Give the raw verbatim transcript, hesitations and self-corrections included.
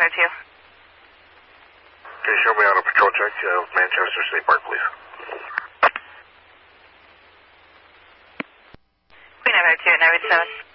oh two. Okay, show me auto patrol check, uh, Manchester State Park, please. Queen oh two, nine seven.